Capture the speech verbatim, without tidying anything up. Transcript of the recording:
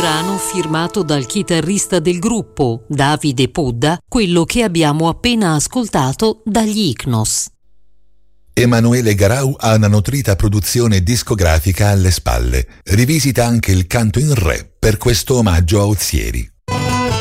brano firmato dal chitarrista del gruppo, Davide Podda, quello che abbiamo appena ascoltato dagli Icnos. Emanuele Garau ha una nutrita produzione discografica alle spalle. Rivisita anche il canto in re per questo omaggio a Ozieri.